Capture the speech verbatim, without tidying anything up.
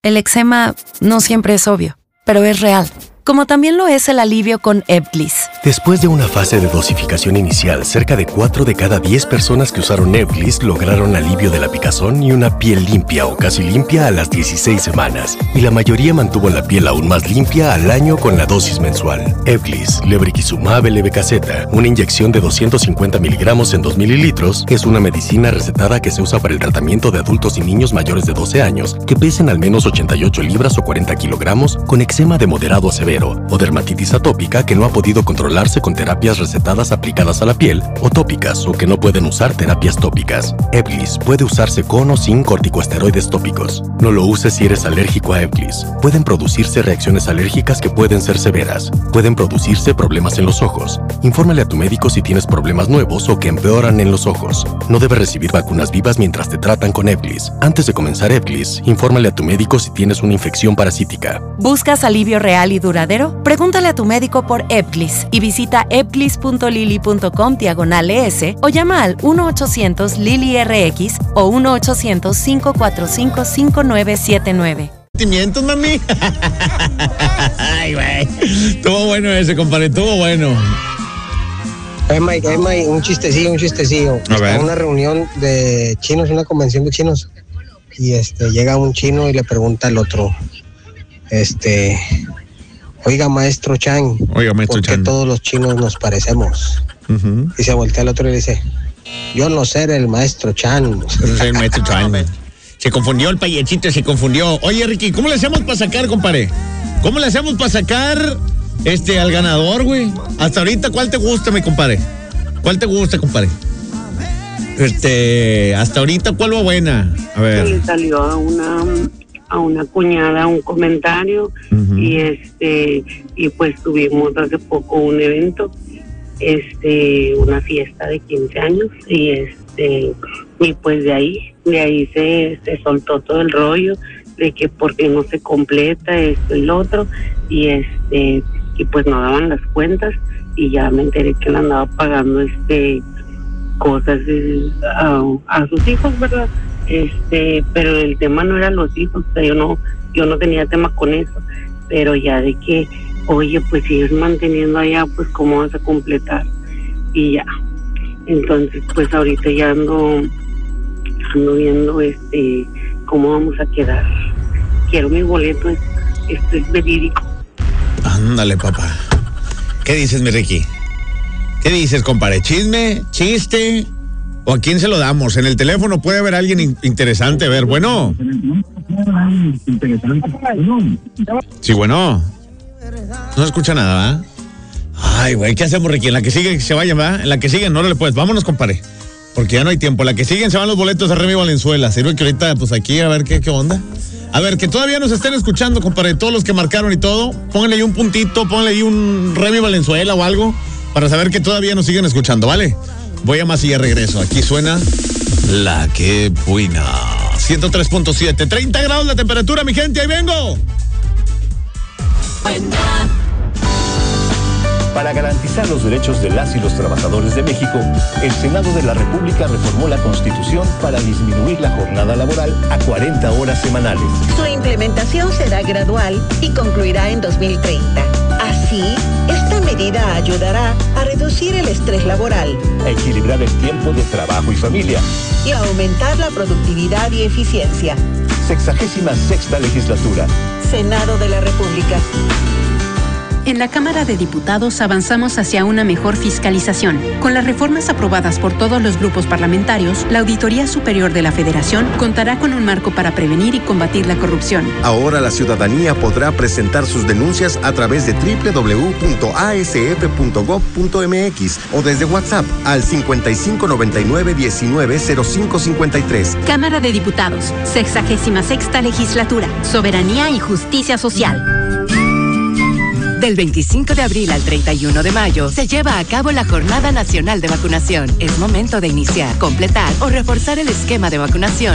El eczema no siempre es obvio, pero es real. Como también lo es el alivio con Ebglyss. Después de una fase de dosificación inicial, cerca de cuatro de cada diez personas que usaron Ebglyss lograron alivio de la picazón y una piel limpia o casi limpia a las dieciséis semanas. Y la mayoría mantuvo la piel aún más limpia al año con la dosis mensual. Ebglyss, lebrikizumab L B K Z, una inyección de doscientos cincuenta miligramos en dos mililitros, es una medicina recetada que se usa para el tratamiento de adultos y niños mayores de doce años que pesen al menos ochenta y ocho libras o cuarenta kilogramos con eczema de moderado a severo o dermatitis atópica que no ha podido controlarse con terapias recetadas aplicadas a la piel o tópicas o que no pueden usar terapias tópicas. Ebglyss puede usarse con o sin corticosteroides tópicos. No lo uses si eres alérgico a Ebglyss. Pueden producirse reacciones alérgicas que pueden ser severas. Pueden producirse problemas en los ojos. Infórmale a tu médico si tienes problemas nuevos o que empeoran en los ojos. No debes recibir vacunas vivas mientras te tratan con Ebglyss. Antes de comenzar Ebglyss, infórmale a tu médico si tienes una infección parasítica. ¿Buscas alivio real y duradero? Pregúntale a tu médico por Ebglyss y visita ebglyss punto lily punto com diagonal es o llama al uno ochocientos Lily R X o uno ochocientos, cinco cuatro cinco, cinco nueve siete nueve. ¿Sentimientos, mami? Ay, güey. Estuvo bueno ese, compadre, estuvo bueno. Hey, Mike, hey, Mike, un chistecillo, un chistecillo. A ver. Una reunión de chinos, una convención de chinos. Y este llega un chino y le pregunta al otro, este... Oiga, maestro Chan, Oiga, maestro ¿por qué Chan. todos los chinos nos parecemos? Uh-huh. Y se voltea al otro y le dice, yo no ser el maestro Chan. Yo no soy el maestro Chan. Se confundió el payechito, se confundió. Oye, Ricky, ¿cómo le hacemos para sacar, compadre? ¿Cómo le hacemos para sacar este al ganador, güey? Hasta ahorita, ¿cuál te gusta, mi compadre? ¿Cuál te gusta, compadre? Este, hasta ahorita, ¿cuál va buena? A ver. Le salió a una... a una cuñada un comentario uh-huh. y este y pues tuvimos hace poco un evento, este una fiesta de quince años y este y pues de ahí de ahí se, se soltó todo el rollo de que porque no se completa esto y lo otro y este y pues no daban las cuentas y ya me enteré que le andaba pagando este cosas a, a sus hijos, ¿verdad? Este, pero el tema no eran los hijos, o sea, yo no, yo no tenía tema con eso, pero ya de que, oye, pues si es manteniendo allá, pues cómo vas a completar, y ya, entonces pues ahorita ya ando, ando viendo este, cómo vamos a quedar, quiero mi boleto, esto es verídico. Ándale, papá, ¿qué dices, mi Ricky? ¿Qué dices, compadre? ¿Chisme? ¿Chiste? ¿O a quién se lo damos? En el teléfono puede haber alguien in- interesante. A ver, bueno. Sí, bueno. No escucha nada, ¿verdad? Ay, güey, ¿qué hacemos, Ricky? En la que sigue se vayan, ¿verdad? En la que siguen, no le puedes. Vámonos, compadre. Porque ya no hay tiempo. En la que siguen se van los boletos de Remy Valenzuela. Sirve que ahorita, pues aquí, a ver qué, qué onda. A ver, que todavía nos estén escuchando, compadre. Todos los que marcaron y todo. Pónganle ahí un puntito, pónganle ahí un Remy Valenzuela o algo. Para saber que todavía nos siguen escuchando, ¿vale? Voy a más y ya regreso. Aquí suena La Que Buena. ciento tres punto siete. treinta grados la temperatura, mi gente. Ahí vengo. Buena. Para garantizar los derechos de las y los trabajadores de México, el Senado de la República reformó la Constitución para disminuir la jornada laboral a cuarenta horas semanales. Su implementación será gradual y concluirá en dos mil treinta. Así, esta medida ayudará a reducir el estrés laboral, A equilibrar el tiempo de trabajo y familia. y a aumentar la productividad y eficiencia. Sexagésima sexta legislatura. Senado de la República. En la Cámara de Diputados avanzamos hacia una mejor fiscalización. Con las reformas aprobadas por todos los grupos parlamentarios, la Auditoría Superior de la Federación contará con un marco para prevenir y combatir la corrupción. Ahora la ciudadanía podrá presentar sus denuncias a través de doble u doble u doble u punto a s f punto gov punto m x o desde WhatsApp al cincuenta y cinco noventa y nueve diecinueve cero cinco cincuenta y tres. Cámara de Diputados, sexagésima sexta legislatura, soberanía y justicia social. Del veinticinco de abril al treinta y uno de mayo se lleva a cabo la Jornada Nacional de Vacunación. Es momento de iniciar, completar o reforzar el esquema de vacunación